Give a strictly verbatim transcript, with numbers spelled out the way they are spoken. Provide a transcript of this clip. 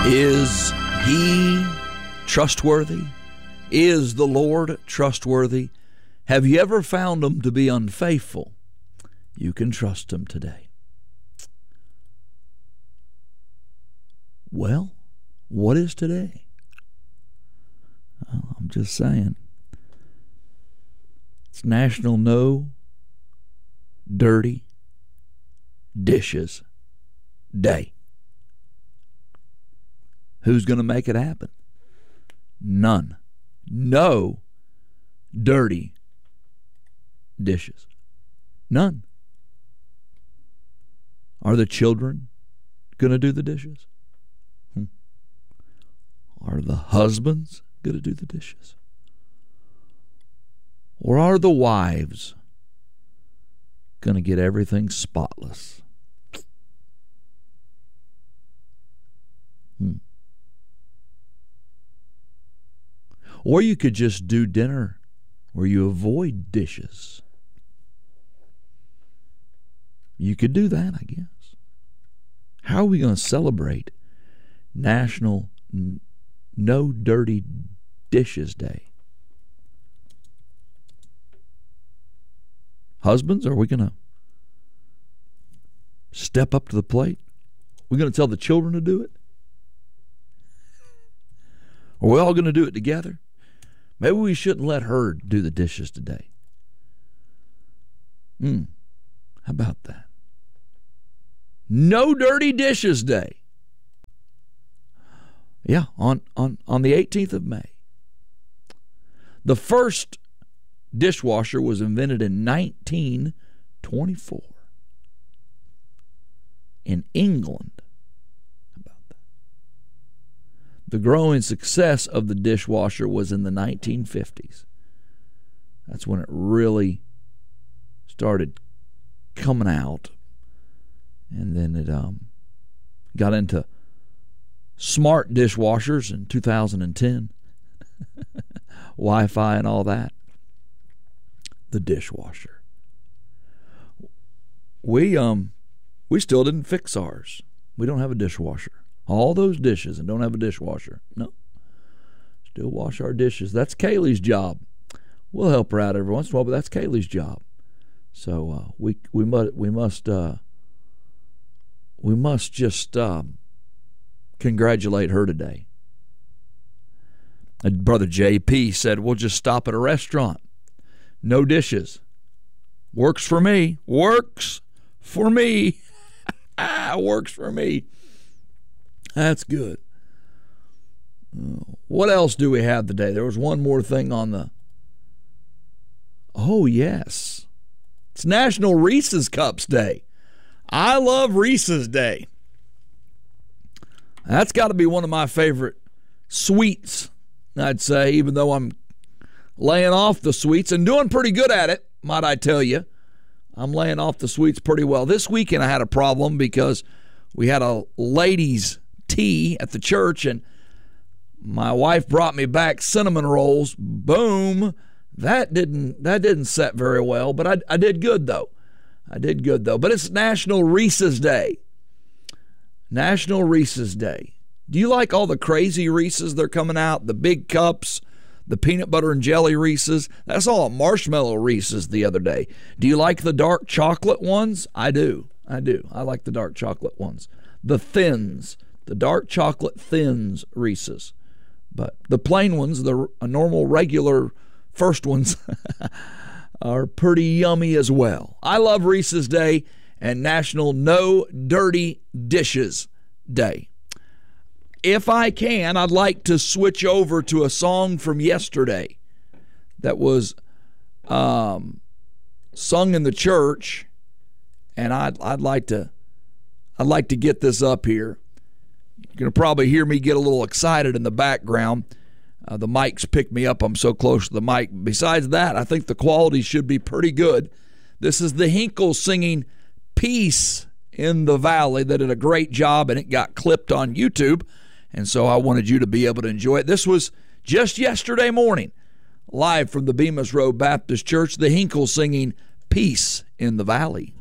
Is He trustworthy? Is the Lord trustworthy? Have you ever found Him to be unfaithful? You can trust Him today. Well, what is today? Well, I'm just saying. It's National No Dirty Dishes Day. Who's going to make it happen? None. No dirty dishes. None. Are the children going to do the dishes? Hmm. Are the husbands going to do the dishes? Or are the wives going to get everything spotless? Hmm. Or you could just do dinner where you avoid dishes. You could do that, I guess. How are we going to celebrate National No Dirty Dishes Day? Husbands, are we going to step up to the plate? We're going to tell the children to do it? Are we all going to do it together? Maybe we shouldn't let her do the dishes today. Hmm. How about that? No Dirty Dishes Day. Yeah, on, on, on the eighteenth of May. The first dishwasher was invented in nineteen twenty-four in England. The growing success of the dishwasher was in the nineteen fifties. That's when it really started coming out. And then it um, got into smart dishwashers in two thousand ten. Wi-Fi and all that. The dishwasher. We um we still didn't fix ours. We don't have a dishwasher. All those dishes and don't have a dishwasher. No. Still wash our dishes. That's Kaylee's job. We'll help her out every once in a while, but that's Kaylee's job. So uh, we we must we must uh, we must just uh, congratulate her today. And Brother J P said, "We'll just stop at a restaurant. No dishes. Works for me. Works for me. Works for me." That's good. What else do we have today? There was one more thing on the... Oh, yes. It's National Reese's Cups Day. I love Reese's Day. That's got to be one of my favorite sweets, I'd say, even though I'm laying off the sweets and doing pretty good at it, might I tell you. I'm laying off the sweets pretty well. This weekend I had a problem because we had a ladies' tea at the church, and my wife brought me back cinnamon rolls. Boom. That didn't that didn't set very well, but I, I did good, though. I did good, though. But it's National Reese's Day. National Reese's Day. Do you like all the crazy Reese's that are coming out? The big cups, the peanut butter and jelly Reese's. That's all marshmallow Reese's the other day. Do you like the dark chocolate ones? I do. I do. I like the dark chocolate ones. The thins. The dark chocolate thins Reese's. But the plain ones, the normal, regular first ones, are pretty yummy as well. I love Reese's Day and National No Dirty Dishes Day. If I can, I'd like to switch over to a song from yesterday that was um, sung in the church, and I'd I'd like to I'd like to get this up here. You're going to probably hear me get a little excited in the background. Uh, the mics pick me up. I'm so close to the mic. Besides that, I think the quality should be pretty good. This is the Hinkles singing Peace in the Valley. They did a great job, and it got clipped on YouTube, and so I wanted you to be able to enjoy it. This was just yesterday morning, live from the Bemis Road Baptist Church, the Hinkles singing Peace in the Valley.